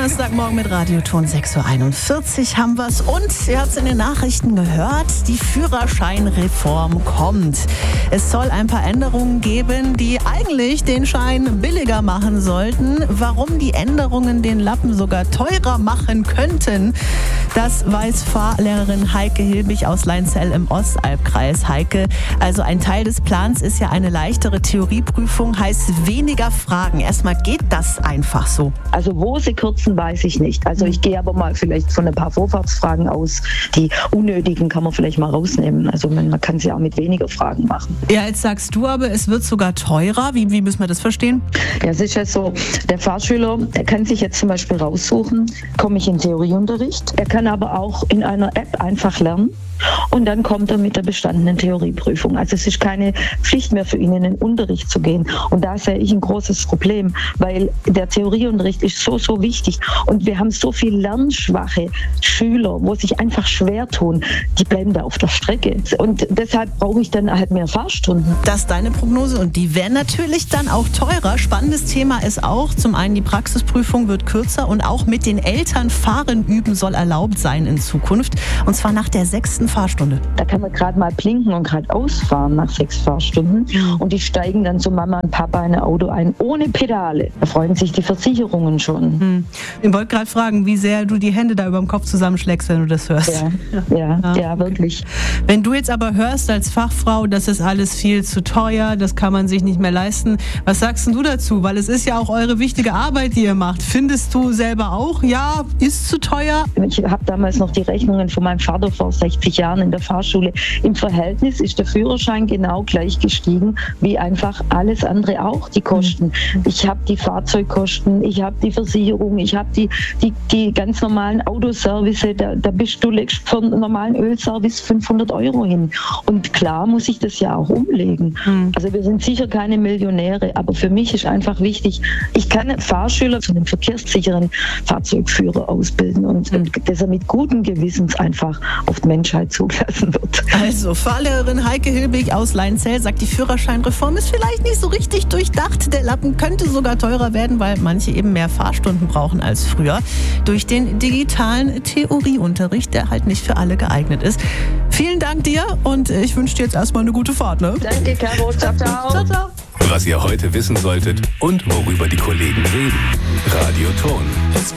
Donnerstagmorgen mit Radioton 6.41 Uhr haben wir's. Und ihr habt es in den Nachrichten gehört, die Führerscheinreform kommt. Es soll ein paar Änderungen geben, die eigentlich den Schein billiger machen sollten. Warum die Änderungen den Lappen sogar teurer machen könnten, das weiß Fahrlehrerin Heike Hilbig aus Leinzell im Ostalbkreis. Heike, also ein Teil des Plans ist ja eine leichtere Theorieprüfung, heißt weniger Fragen. Erstmal geht das einfach so. Also wo sie kürzen, weiß ich nicht. Also ich gehe aber mal vielleicht von ein paar Vorfahrtsfragen aus. Die unnötigen kann man vielleicht mal rausnehmen. Also man kann sie auch mit weniger Fragen machen. Ja, jetzt sagst du aber, es wird sogar teurer. Wie müssen wir das verstehen? Ja, es ist ja so, der Fahrschüler, der kann sich jetzt zum Beispiel raussuchen, komme ich in Theorieunterricht. Er kann aber auch in einer App einfach lernen. Und dann kommt er mit der bestandenen Theorieprüfung. Also es ist keine Pflicht mehr für ihn, in den Unterricht zu gehen. Und da sehe ich ein großes Problem, weil der Theorieunterricht ist so wichtig. Und wir haben so viele lernschwache Schüler, wo sich einfach schwer tun. Die bleiben da auf der Strecke. Und deshalb brauche ich dann halt mehr Fahrstunden. Das ist deine Prognose und die wären natürlich dann auch teurer. Spannendes Thema ist auch, zum einen die Praxisprüfung wird kürzer und auch mit den Eltern fahren üben soll erlaubt sein in Zukunft. Und zwar nach der 6. Fahrstunde. Da kann man gerade mal blinken und gerade ausfahren nach 6 Fahrstunden. Und die steigen dann zu Mama und Papa in ein Auto ein, ohne Pedale. Da freuen sich die Versicherungen schon. Ich wollte gerade fragen, wie sehr du die Hände da über dem Kopf zusammenschlägst, wenn du das hörst. Ja, wirklich. Wenn du jetzt aber hörst als Fachfrau, das ist alles viel zu teuer, das kann man sich nicht mehr leisten, was sagst denn du dazu? Weil es ist ja auch eure wichtige Arbeit, die ihr macht. Findest du selber auch, ja, ist zu teuer? Ich habe damals noch die Rechnungen von meinem Vater vor 60 Jahren in der Fahrschule. Im Verhältnis ist der Führerschein genau gleich gestiegen wie einfach alles andere auch, die Kosten. Ich habe die Fahrzeugkosten, ich habe die Versicherung, ich habe die ganz normalen Autoservice, da bist du legst für einen normalen Ölservice 500 € hin. Und klar muss ich das ja auch umlegen. Also wir sind sicher keine Millionäre, aber für mich ist einfach wichtig, ich kann einen Fahrschüler zu einem verkehrssicheren Fahrzeugführer ausbilden und dass er mit gutem Gewissens einfach auf die Menschheit zugelassen wird. Also, Fahrlehrerin Heike Hilbig aus Leinzell sagt, die Führerscheinreform ist vielleicht nicht so richtig durchdacht. Der Lappen könnte sogar teurer werden, weil manche eben mehr Fahrstunden brauchen als früher. Durch den digitalen Theorieunterricht, der halt nicht für alle geeignet ist. Vielen Dank dir und ich wünsche dir jetzt erstmal eine gute Fahrt. Ne? Danke, Caro. Ciao, ciao. Ciao, ciao. Was ihr heute wissen solltet und worüber die Kollegen reden. Radio Ton.